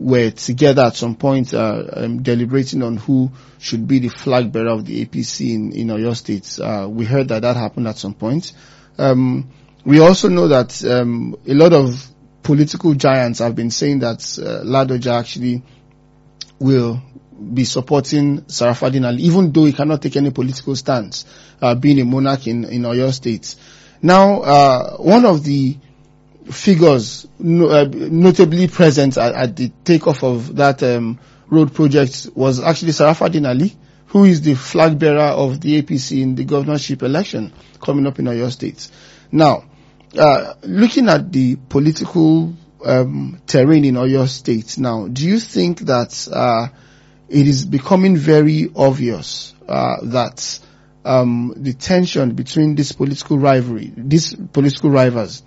were together at some point deliberating on who should be the flag bearer of the APC in Oyo State. We heard that happened at some point. We also know that a lot of political giants have been saying that Ladoja actually will be supporting Sarafaddin Ali, even though he cannot take any political stance, being a monarch in Oyo State. Now, one of the figures notably present at the takeoff of that road project was actually Sarafaddin Ali, who is the flag bearer of the APC in the governorship election coming up in Oyo State. Now, looking at the political terrain in Oyo State now, do you think that it is becoming very obvious that the tension between this political rivalry, these political rivals,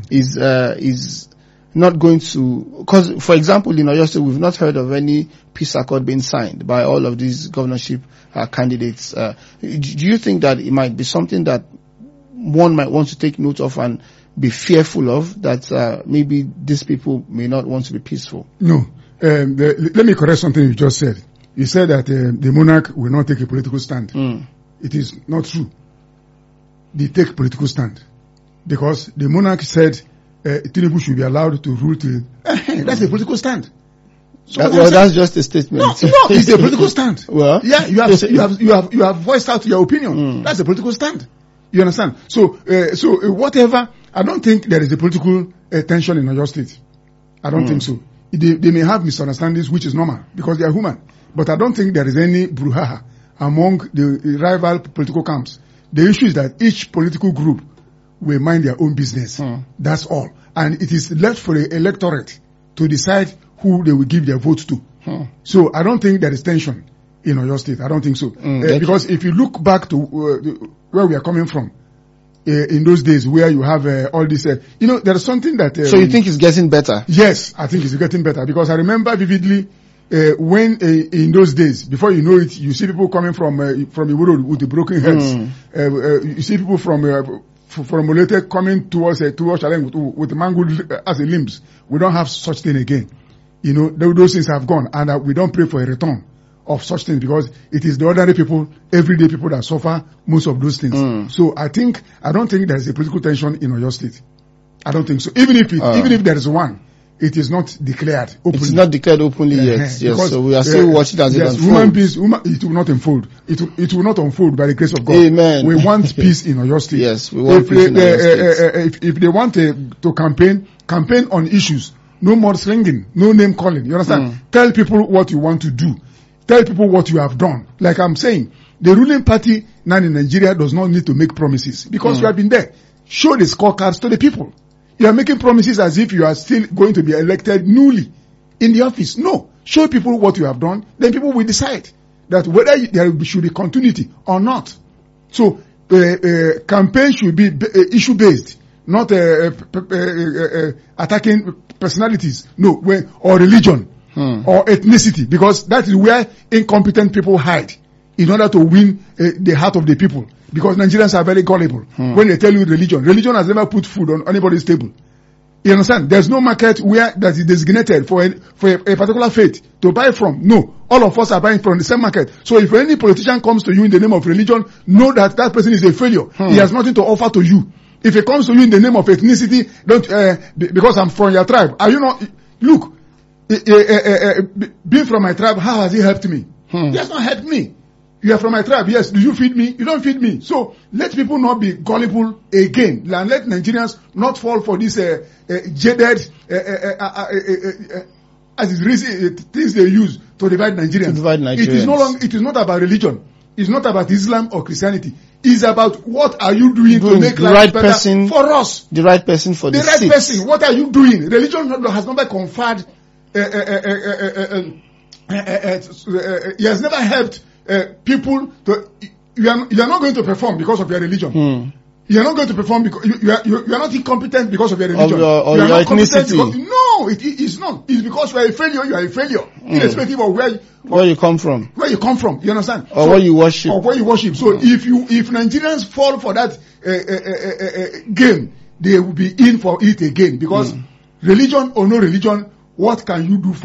is not going to? Because, for example, in Oyo State, we've not heard of any peace accord being signed by all of these governorship candidates. Do you think that it might be something that one might want to take note of and be fearful of, that maybe these people may not want to be peaceful? No. Let me correct something you just said. You said that the monarch will not take a political stand. It is not true. They take political stand. Because the monarch said Tinubu should be allowed to rule till... That's a political stand. So that's just a statement. No, it's a political stand. Well, yeah, you have voiced out your opinion. That's a political stand. You understand? So whatever, I don't think there is a political tension in Oyo State. I don't think so. They may have misunderstandings, which is normal, because they are human. But I don't think there is any brouhaha among the rival political camps. The issue is that each political group will mind their own business. That's all. And it is left for the electorate to decide who they will give their votes to. So I don't think there is tension in Oyo State. I don't think so. Because if you look back to where we are coming from, in those days where you have all this, there is something that... so you think it's getting better? Yes, I think it's getting better, because I remember vividly when in those days, before you know it, you see people coming from Iwo with the broken heads. You see people from Molete coming towards Challenge with mangled as a limbs. We don't have such thing again. Those things have gone, and we don't pray for a return of such things, because it is the ordinary people, everyday people, that suffer most of those things. So I don't think there is a political tension in Oyo State. I don't think so. Even if there is one, it is not declared openly. It's not declared openly yet. Yes, so we are still watching as it unfolds. It will not unfold. It will not unfold by the grace of God. Amen. We want peace in Oyo State. Yes, we want peace in Oyo State. If they want to campaign on issues, no more slinging, no name calling. You understand? Tell people what you want to do. Tell people what you have done. Like I'm saying, the ruling party now in Nigeria does not need to make promises, because you have been there. Show the scorecards to the people. You are making promises as if you are still going to be elected newly in the office. No. Show people what you have done, then people will decide that whether there should be continuity or not. So, campaign should be issue-based, not attacking personalities, or religion, or ethnicity, because that is where incompetent people hide in order to win the heart of the people. Because Nigerians are very gullible. When they tell you religion has never put food on anybody's table. You understand? There's no market that is designated for a particular faith to buy from. No. All of us are buying from the same market. So if any politician comes to you in the name of religion, know that that person is a failure. He has nothing to offer to you. If he comes to you in the name of ethnicity, because I'm from your tribe, are you not? Look, being from my tribe, how has it helped me? It has not helped me. You are from my tribe, yes. Do you feed me? You don't feed me. So let people not be gullible again. And let Nigerians not fall for this jaded, as is reason, things they use to divide Nigerians. It is not about religion. It's not about Islam or Christianity. It's about what are you doing to make life better for us. The right person for the right person. What are you doing? Religion has never conferred. He has never helped people to. You are not going to perform because of your religion. You are not going to perform because you are not incompetent because of your religion. Or your ethnicity. No, it's not. It's because you are a failure. You are a failure, irrespective of where you come from. Where you come from, you understand? Or where you worship. So if Nigerians fall for that game, they will be in for it again, because religion or no religion, what can you do for